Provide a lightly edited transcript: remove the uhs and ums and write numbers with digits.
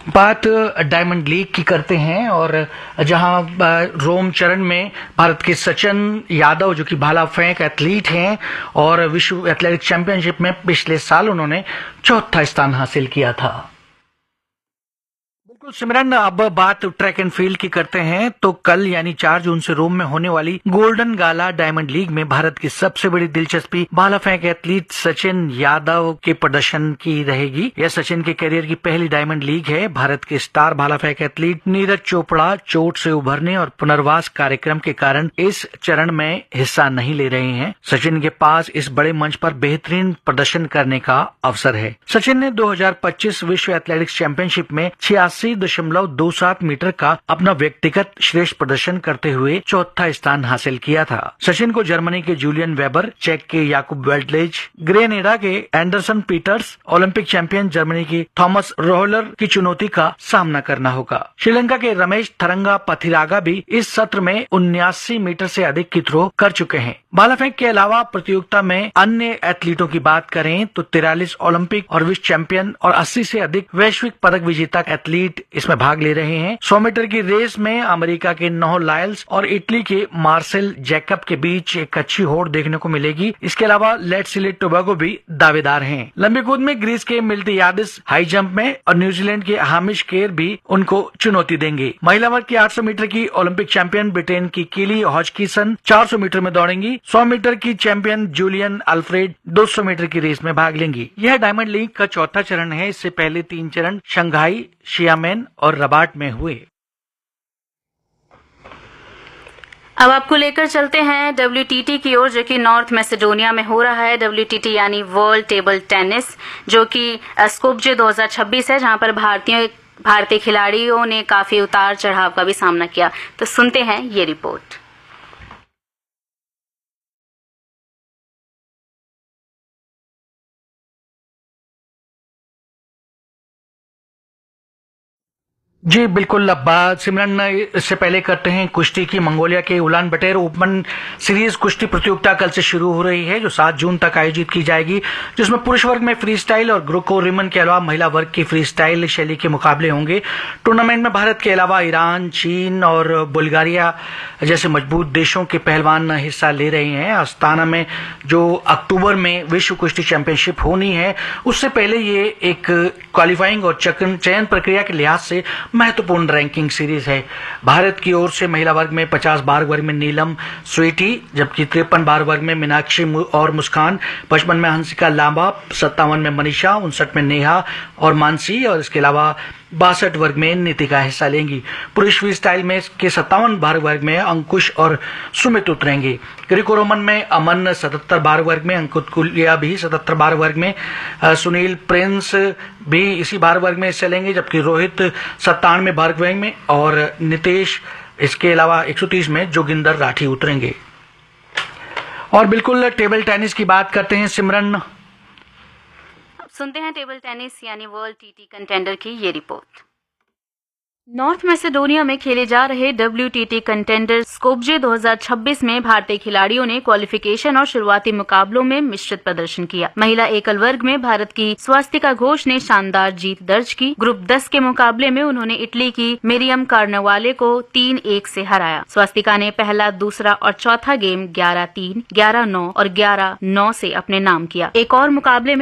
बात diamond league की करते हैं और जहां रोम चरण में भारत के सचिन यादव जो कि भाला फेंक एथलीट हैं और विश्व एथलेटिक चैंपियनशिप में पिछले साल उन्होंने चौथा स्थान हासिल किया था। बिल्कुल सिमरन, अब बात ट्रैक एंड फील्ड की करते हैं तो कल यानी 4 जून से रोम में होने वाली गोल्डन गाला डायमंड लीग में भारत की सबसे बड़ी दिलचस्पी भाला फेंक एथलीट सचिन यादव के प्रदर्शन की रहेगी। यह सचिन के करियर की पहली डायमंड लीग है। भारत के स्टार भाला फेंक एथलीट नीरज चोपड़ा चोट से उभरने और पुनर्वास कार्यक्रम के कारण इस चरण में हिस्सा नहीं ले रहे हैं। सचिन के पास इस बड़े मंच पर बेहतरीन प्रदर्शन करने का अवसर है। सचिन ने 2025 विश्व एथलेटिक्स चैंपियनशिप में 86.27 मीटर का अपना व्यक्तिगत श्रेष्ठ प्रदर्शन करते हुए चौथा स्थान हासिल किया था। सचिन को जर्मनी के जूलियन वेबर, चेक के याकूब वेल्टलेज, ग्रेनेडा के Anderson Peters, Olympic champion Germany की थॉमस रोहलर की चुनौती का सामना करना होगा। श्रीलंका के रमेश थरंगा पथिरागा भी इस सत्र में 79 मीटर से अधिक की थ्रो कर चुके हैं। भाला फेंक के अलावा प्रतियोगिता में अन्य एथलीटों की बात करें तो 43 ओलंपिक और विश्व चैंपियन और 80 से अधिक वैश्विक पदक विजेता एथलीट इसमें भाग ले रहे हैं। 100 मीटर की रेस में अमेरिका के नोह लाइल्स और इटली के मार्सेल जैकब के बीच एक अच्छी होड़ देखने को मिलेगी। इसके अलावा लेटसिले टोबैगो भी दावेदार हैं। लंबी कूद में ग्रीस के मिल्टियादिस, हाई जंप में और न्यूजीलैंड के हामिश केर भी उनको चुनौती देंगे। महिला वर्ग की 800 मीटर की ओलंपिक चैंपियन ब्रिटेन की केली हॉजकिसन 400 मीटर में दौड़ेंगी। 100 मीटर की चैंपियन जूलियन अल्फ्रेड 200 मीटर की रेस में भाग लेंगी। यह डायमंड लीग का चौथा चरण है। इससे पहले 3 चरण शंघाई, शियामेन और रबाट में हुए। अब आपको लेकर चलते हैं WTT की ओर, जो कि नॉर्थ मैसेडोनिया में हो रहा है। WTT यानी वर्ल्ड टेबल टेनिस, जो कि स्कोपजे 2026 है, जहां पर भारतीय खिलाड़ियों ने काफी उतार चढ़ाव का भी सामना किया। तो सुनते हैं ये रिपोर्ट। जी बिल्कुल। अब बात सिमरन इससे पहले करते हैं कुश्ती की। मंगोलिया के उलान बटर ओपन सीरीज कुश्ती प्रतियोगिता कल से शुरू हो रही है, जो 7 जून तक आयोजित की जाएगी, जिसमें पुरुष वर्ग में फ्री स्टाइल और ग्रोको रिमन के अलावा महिला वर्ग की फ्री स्टाइल शैली के मुकाबले होंगे। टूर्नामेंट में भारत के अलावा ईरान, चीन और बुल्गारिया जैसे मजबूत देशों के पहलवान हिस्सा ले रहे हैं। अस्ताना में जो अक्टूबर में विश्व कुश्ती चैंपियनशिप होनी है, उससे पहले ये एक क्वालिफाइंग और चयन प्रक्रिया के लिहाज से महत्वपूर्ण रैंकिंग सीरीज है। भारत की ओर से महिला वर्ग में 50 बार वर्ग में नीलम स्वीटी, जबकि 53 बार वर्ग में मीनाक्षी और मुस्कान, 55 में हंसिका लांबा, 57 में मनीषा, 59 में नेहा और मानसी, और इसके अलावा 62 वर्ग में नीतिका हिस्सा लेंगी। पुरुष फ्री स्टाइल में के 57 बार वर्ग में अंकुश और सुमित उतरेंगे। ग्रीको रोमन में अमन 77 बार वर्ग में, अंकुत कुलिया भी 77 बार वर्ग में, सुनील प्रिंस भी इसी बार वर्ग में हिस्सा लेंगे, जबकि रोहित 97 बार वर्ग में और नितेश इसके अलावा 130 में जोगिंदर राठी उतरेंगे। और बिल्कुल टेबल टेनिस की बात करते हैं सिमरन। सुनते हैं टेबल टेनिस यानी वर्ल्ड टीटी कंटेंडर की ये रिपोर्ट। नॉर्थ मैसेडोनिया में खेले जा रहे WTT कंटेंडर स्कोपजे 2026 में भारतीय खिलाड़ियों ने क्वालिफिकेशन और शुरुआती मुकाबलों में मिश्रित प्रदर्शन किया। महिला एकल वर्ग में भारत की स्वास्तिका घोष ने शानदार जीत दर्ज की। ग्रुप 10 के मुकाबले में उन्होंने इटली की मिरियम कार्नवाले को 3-1 से हराया। स्वास्तिका ने पहला, दूसरा और चौथा गेम 11-3, 11-9 और 11-9 से अपने नाम किया। एक और मुकाबले में